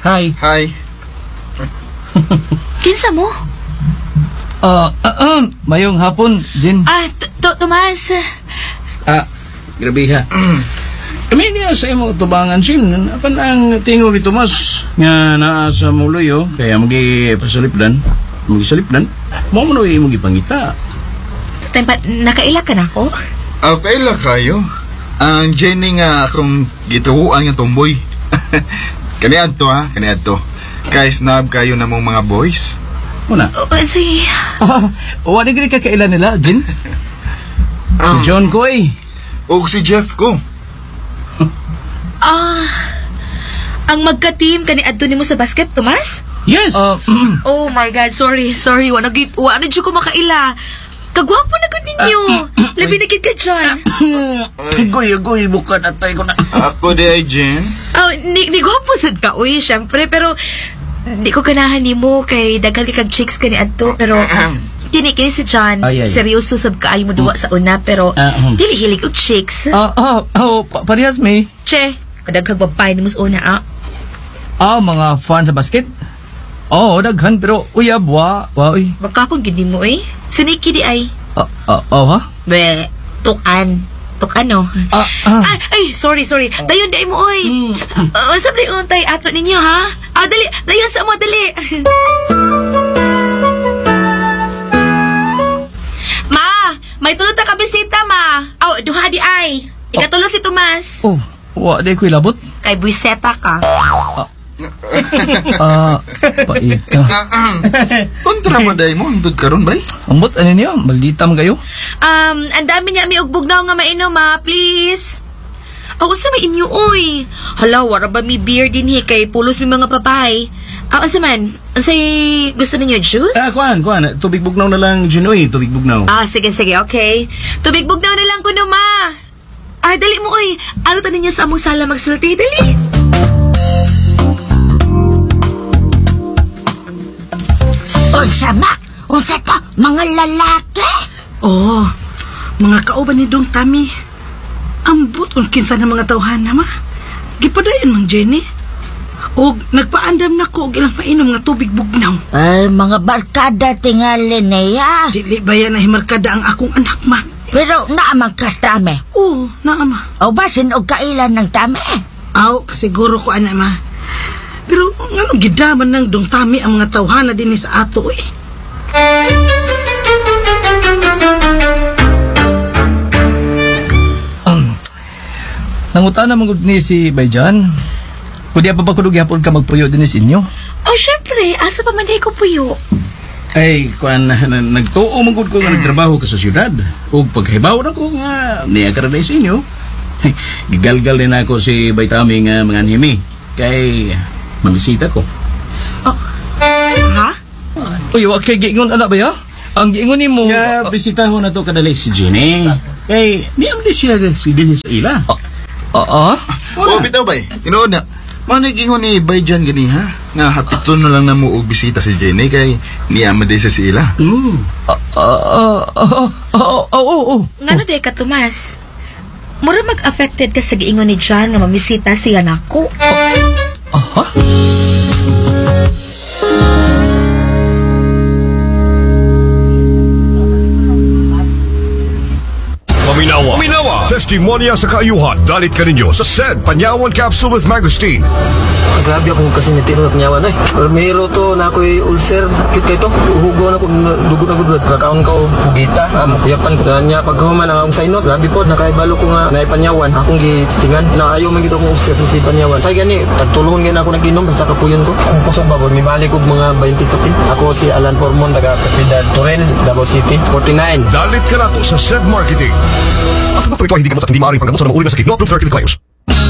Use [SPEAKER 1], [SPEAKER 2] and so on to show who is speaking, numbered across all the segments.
[SPEAKER 1] Hi.
[SPEAKER 2] Hi.
[SPEAKER 3] Kinsa mo?
[SPEAKER 1] Mayong hapon, Jin.
[SPEAKER 3] Tomas.
[SPEAKER 1] Grabe ha. Kami niya sa imo tubangan, Jin. Apan ang tingog ni Tomas nga naa sa muloy, kaya magi-pasalipdan. Magi-salipdan. Mo mo ipangita.
[SPEAKER 3] Tempat, nakaila ka na ako?
[SPEAKER 2] Kaila kayo. Ang Jenny nga akong gituhuan nga tomboy. Kaniadto ha, kaniadto. Kay snab kayo na mong mga boys.
[SPEAKER 1] Muna.
[SPEAKER 3] Sige.
[SPEAKER 1] Wala gini kakailan nila, Jin. Si John Koy.
[SPEAKER 2] O si Jeff ko.
[SPEAKER 3] Ang magka-team kaniadto nimo sa basket, Tomas?
[SPEAKER 1] Yes.
[SPEAKER 3] Oh my God, sorry. Wala na dyan ko makaila. Kagwapo na ko ninyo. Labi na ka dyan.
[SPEAKER 1] Goy, buka na tayo ko na.
[SPEAKER 2] Ako di ay Jen.
[SPEAKER 3] Ni gwapo sad ka, uy, syempre. Pero, di ko ganahan ni mo kay daghal kag chicks ka ni Adto. Pero, kini si John.
[SPEAKER 1] Ay.
[SPEAKER 3] Seryoso sab kaayo mo duwa sa una. Pero, dili hilig og chicks.
[SPEAKER 1] Parehas me.
[SPEAKER 3] Che, kadaghag babay ni mo sa una,
[SPEAKER 1] mga fan sa basket? Daghan, pero uyab, uy.
[SPEAKER 3] Baka kung gindi mo, eh. Siniki di ay.
[SPEAKER 1] Ha?
[SPEAKER 3] Be, tukan, no? Ay, sorry. Dayon di mo, oy. Sabi untay ato ninyo, ha? Dali. Dayon sa mo, dali. Ma, may tulog na kabisita, ma. Duha di ay. Ikatulog si Tomas.
[SPEAKER 1] Di ko'y labot.
[SPEAKER 3] Kay buiseta ka.
[SPEAKER 1] Pait ka.
[SPEAKER 2] Kontra mo day mo, hangtod karon bay?
[SPEAKER 1] Ambot, ano niyo? Malditam kayo?
[SPEAKER 3] Ang dami niya may ugbog na nga mainom, ma. Please. Sa may inyo, oy. Hala, wara ba may beer din kay pulos may mga papay. Ansa man? Ansay gusto ninyo, juice?
[SPEAKER 1] Kuan. Tubig bugnaw na lang, Ginoy. Tubig bugnaw.
[SPEAKER 3] Sige, okay. Tubig bugnaw na lang kuno, ma. Dali mo, oy. Ano tanin niyo sa among sala magsulti? Dali.
[SPEAKER 4] Unsa ka, mga lalaki?
[SPEAKER 5] Mga kauban ni Dong Tami. Ambot kung kinsa na mga tawhana, ma. Gipadayon, Mang Jenny. Nagpaandam na ko og ilang mainom nga tubig bugnaw.
[SPEAKER 4] Ay, mga barkada tingali niya.
[SPEAKER 5] Dili ba yan na himarkada ang akong anak, ma?
[SPEAKER 4] Pero naamang kas tami.
[SPEAKER 5] Naa, ma.
[SPEAKER 4] Basin og kailan ng tami.
[SPEAKER 5] Kasiguro ko, ana, ma. Pero nga gidaman ng Dong Tami ang mga tawhana din sa ato, eh.
[SPEAKER 1] Nangutan na magod ni si Bayjan. Kundi pa ba kung hapon ka magpuyo din sa inyo?
[SPEAKER 3] Syempre. Asa pa man ko puyo?
[SPEAKER 1] Ay, kuan, nagtuo magod ko nga nagtrabaho ka sa syudad. O paghibaw na ko nga niya ka na sa inyo. Gigalgal din ako si Baytami nga mga anhimi. Kay mamisita ko.
[SPEAKER 3] Ha?
[SPEAKER 1] Uy, kay giingon anak ba ya? Ang giingon ni mo... bisitahon na to kadali si Jenny. Kay, niyam di siya din sa ila.
[SPEAKER 2] Bitaw bay. Tinood na. Managingon ni Bayjan gani ha? Nga hapito na lang na mo og bisita si Jenny kay niyam di sa ila.
[SPEAKER 3] Ngano day ka, Tomas? Mura mag-affected ka sa giingon ni John nga mamisita siya nako.
[SPEAKER 6] Paminawa! Testimonya sa kaayuhan. Dalit ka ninyo sa SED Panyawan Capsule with Mangosteen.
[SPEAKER 7] Grabe akong kasiniti sa Panyawan eh. Mayro to na ako'y ulcer. Kit kayo to. Uhugo na ko. Dugo na ko. Kakaon ka o pugita. Makuyapan ko. Kanya pagkahuman ang akong sinus. Grabe po. Nakaibalo ko nga na Panyawan. Akong gitingan. Na ayaw man gito akong ulcer si Panyawan. Say gani. Tagtulungan gani ako nag-inom. Basta kapuyon ko. Ang pusog ba? May balik ko mga 20 kapin. Ako si Alan Formon. Taga Kapidad Torel. Davao City. 49.
[SPEAKER 6] Dalit ka na to sa SED Marketing. At kung ito ay hindi gamot at hindi maaaring panggamot sa mga uri na sakit, no approved therapeutic claims.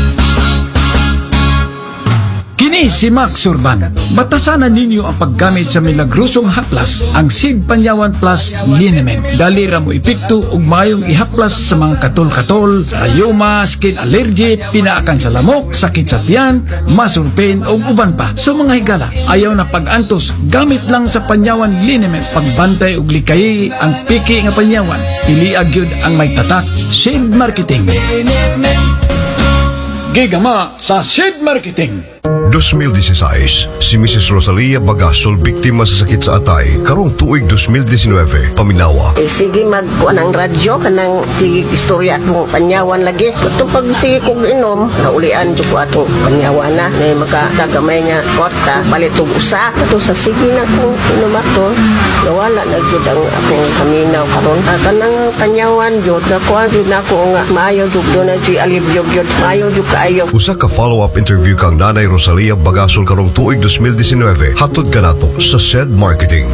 [SPEAKER 8] Kini si Max Urban. Batasanan ninyo ang paggamit sa milagrosong haplas, ang Seed Panyawan Plus Liniment. Dali ra mo epekto ug mayong ihaplas sa mga katol-katol, rayuma, skin allergy, pinaakan sa lamok, sakit sa tiyan, muscle pain ug uban pa. So mga higala, ayaw na pag-antos, gamit lang sa Panyawan Liniment. Pagbantay ug likay ang piki nga panyawan. Pili agyud ang may tatak. Seed Marketing. Gigama sa Seed Marketing.
[SPEAKER 6] 2016, si Mrs. Rosalia Bagasol biktima sa sakit sa atay karong tuig 2019, paminawa.
[SPEAKER 9] Sige magkuha ng radyo kanang sige istorya atong panyawan lagi. Ito pag sige kong inom, naulian dyan ko atong panyawan na makakagamay nga kwarta, balitog usa. Ito sa sige na kong inom ato, nawala na dyan ang akong kaminaw karon. Kanang panyawan dyan, nakuha dyan ako nga maayo dyan doon na dyan alibyo dyan, maayo dyan kaayo.
[SPEAKER 6] Usa ka follow-up interview kang Nanay Rosalia Bagasol karong tuig 2019 hatod kanato sa SED Marketing.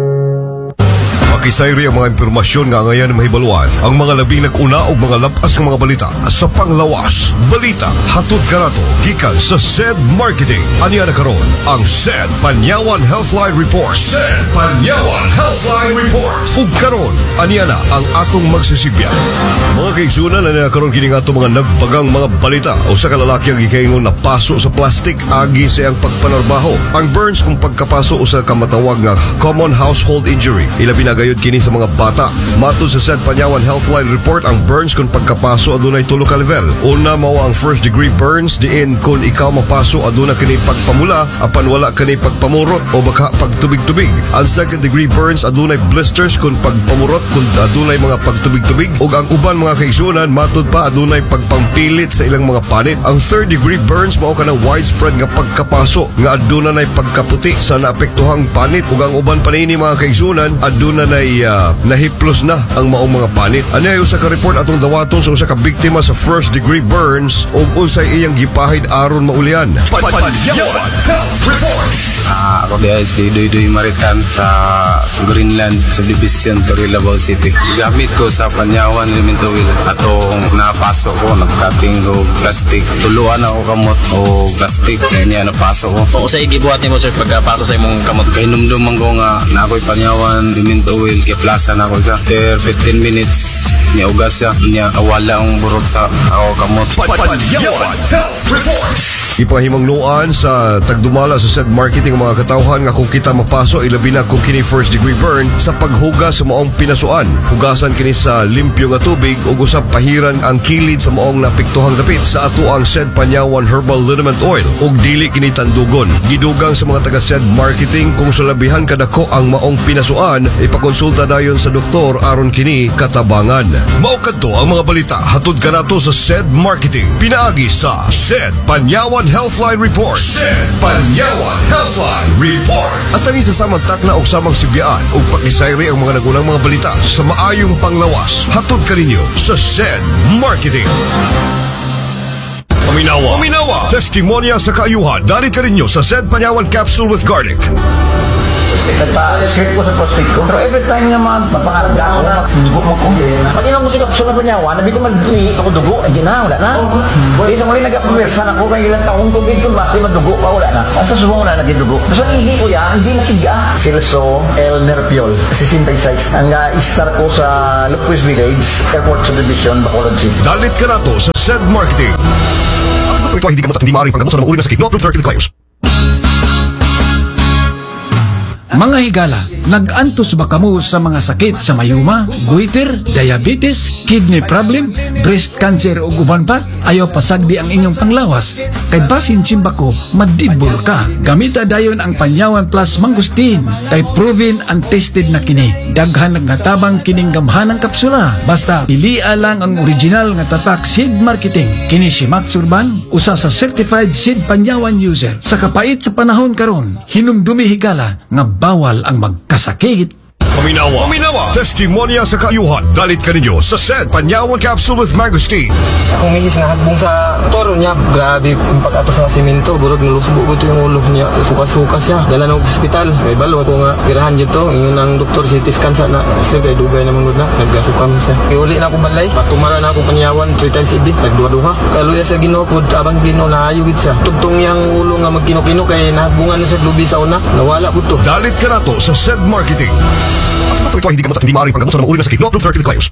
[SPEAKER 6] Makisayri ang mga impormasyon nga ngayon mahibaluan ang mga labing nag-una o mga labas ng mga balita sa panglawas. Balita hatod kanato gikan sa SED Marketing. Aniya na karon ang SED Panyawan Healthline Report. SED Panyawan Healthline Report. Ug karon aniya na ang atong magsisibya. Mga kaigsunan na karon kini nga atong mga nagbagang mga balita. Usa ka lalaki ang gikaingon na paso sa plastic agi sa ang pagpanarbaho. Ang burns kung pagkapaso usa ka matawag nga common household injury. Ilabi na gayud kini sa mga bata. Matod sa SED Panyawan Healthline Report, ang burns kung pagkapaso adunay tulo ka level. Una mao ang first degree burns diin kung ikaw mapaso aduna kini pagpamula apan wala kini pagpamurot o baka pagtubig-tubig. Ang second degree burns adunay blisters kung pagpamurot kung adunay mga pagtubig-tubig ug ang uban mga kaigsunan matod pa adunay pagpampilit sa ilang mga panit. Ang third degree burns mao kanang widespread nga pagkapaso nga aduna nay pagkaputi sa naapektuhang panit ug ang uban panini mga kaigsunan aduna nay nahiplos na ang maong mga panit. Ani ay usa ka report atong dawaton sa usa ka biktima sa first degree burns ug unsay iyang gipahid aron maulian.
[SPEAKER 1] Panyawan Health Report.
[SPEAKER 10] Ako diya si Duydoy Maritan sa Greenland Subdivision, Torrelavao City. Gamit ko sa Panyawan Elemento Wheel. Atong napasok ko, nagkating ko plastic. Tuluan ako kamot o plastic. Kaya niya napasok ko.
[SPEAKER 7] O sa igibuhat ni mo sir pagkapaso sa imong kamot.
[SPEAKER 10] Kaya numduman ko nga na ako'y Panyawan Elemento Wheel. Kaya plaza na ako sa after 15 minutes. Niya ugas siya. Niya awala ang burot sa ako kamot.
[SPEAKER 1] Panyawan Health Report.
[SPEAKER 6] Ipahimangnuan sa tagdumala sa SED Marketing ang mga katawhan nga kung kita mapaso ilabi na kung kini first degree burn sa paghugas sa maong pinasuan. Hugasan kini sa limpyo nga tubig ug usab pahiran ang kilid sa maong napiktuhang dapit sa ato ang SED Panyawan Herbal Liniment Oil ug dili kini tandugon. Gidugang sa mga taga SED Marketing kung sulabihan kadako ang maong pinasuan ipakonsulta dayon sa doktor aron kini katabangan. Mao kadto ang mga balita hatod kanato sa SED Marketing. Pinaagi sa SED Panyawan Healthline Report. SED Panyawan Healthline Report. At ang isa samang takna o samang sibyaan o pakisayri ang mga nagunang mga balita sa maayong panglawas. Hatod ka ninyo sa SED Marketing. Paminawa. Testimonya sa kaayuhan. Dalit ka ninyo sa SED Panyawan Capsule with Garlic.
[SPEAKER 7] Nagpa-script ko sa prostate ko. Pero every time nga mapapangarap na ako na dugo mo ko. Pag ilang ko si kapsula pa niya, nabi ko mag-iit ako dugo. Andiyan na, wala na. Isang muli nag-apawersan ako kay ilang taong tubig ko. Basta madugo pa, wala na. Basta sumo na nag-dugo. Tapos ang ihi ko yan, hindi natiga. Silso L. Nerpiol. 66. Ang star ko sa Lupus Village, Airport Subdivision, Bacolod City.
[SPEAKER 6] Dalit ka na to sa SED Marketing. Ito ay hindi ka hindi maaaring panggamot sa mga uri na sakit. No approved therapeutic claims.
[SPEAKER 8] Mga higala, nag-antos ba kamo sa mga sakit sa mayuma, goiter, diabetes, kidney problem, breast cancer o uban pa? Ayaw pasagdi ang inyong panglawas. Kay basin simba ko, madibol ka. Gamita dayon ang Panyawan Plus Mangustin. Kay proven and tested na kini. Daghan nagnatabang kining gamhanang kapsula. Basta pilia lang ang original nga tatak SED Marketing. Kini si Max Urban, usa sa certified SED Panyawan user. Sa kapait sa panahon karon, hinumdumi higala nga bawal ang magkasakit.
[SPEAKER 6] Paminawa. Testimonya sa kaayuhan. Dalit ka ninyo sa SED Panyawan Capsule with Mangosteen.
[SPEAKER 7] Akong mihis na hagbong sa toro niya. Grabe yung pagkato sa simento. Burog nilusbo ko ito yung ulo niya. Sukas-sukas siya. Dala ng ospital. May balo ko nga pirahan dito. Yung ang doktor CT scan sa na. Siyempre dugay naman na. Naggasukam siya. Iuli na ako balay. Patumara na ako Panyawan 3 times a day. Nagduha-duha. Kaluya sa ginopod. Abang gino nahayugid siya. Tugtong yung ulo nga magkino-kino. Kaya nahagbungan na siya lubi sa una. Nawala ko to.
[SPEAKER 6] Dalit ka na to sa SED Marketing. Ito ay hindi maaaring panggamot sa mga uri na sakit. No approved therapeutic claims.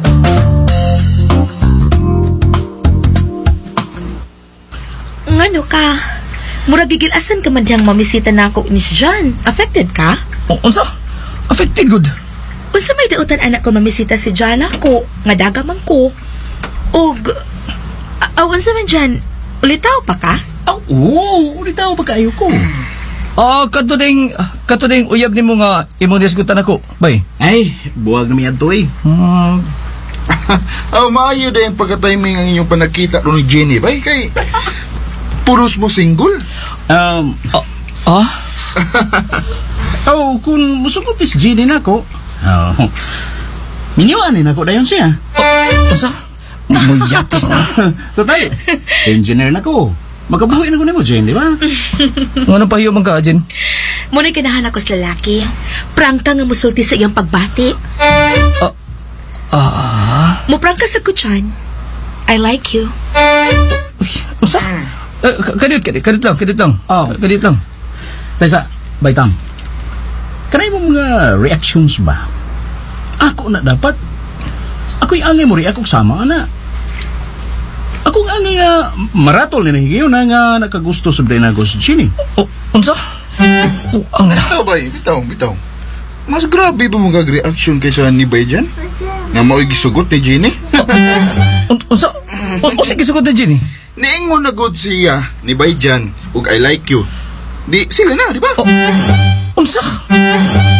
[SPEAKER 3] Ngano ka? Murag gigilasan ka man diyang mamisita na ako ni si John. Affected ka?
[SPEAKER 1] O, unsa? Affected good.
[SPEAKER 3] Unsa may dautan anak ko mamisita si John ako? Nga dagamang ko. Og... unsa man dyan? Ulitaw pa ka?
[SPEAKER 1] Aw, Oo, ulitaw pa kayo ko.
[SPEAKER 7] Katuding uyab nimo nga imong diskutan ako, bay.
[SPEAKER 1] Ay, buwag na miyad to eh.
[SPEAKER 2] Maayo din pagka-timing ang inyong panakita ron ni Jenny, bay. Kay, puros mo single.
[SPEAKER 1] Kung musugot is Jenny na ko, minyoanin ako dayon siya.
[SPEAKER 7] Unsa? Muyatis na.
[SPEAKER 1] Total, engineer na ko. Magkabuhi na ko mo, Jenny, di ba?
[SPEAKER 7] Ano pa hiyo man ka, Jen?
[SPEAKER 3] Muna'y kinahan ako sa lalaki. Prangka nga musulti sa iyang pagbati. Muprangka sa kutsan. I like you.
[SPEAKER 7] Unsa? Kadit lang. Kadit lang.
[SPEAKER 1] Taysa, Baitang, kanay mo mga reactions ba? Ako na dapat. Ako'y angay mo rin akong sama, ana. Akong angay nga maratol na nahigiyo na nga nakagusto sa Brena ko sa Chini.
[SPEAKER 7] Unsa? Ang
[SPEAKER 2] Bitaw, bay. Bitaw. Mas grabe ba mga reaction kaysa ni Bay dyan? Nga mao'y gisugot ni Jenny?
[SPEAKER 7] Unsa gisugot na, Jenny?
[SPEAKER 2] Niingon na good siya ni Bay dyan ug I like you. Di sila na, di ba?
[SPEAKER 7] Unsa?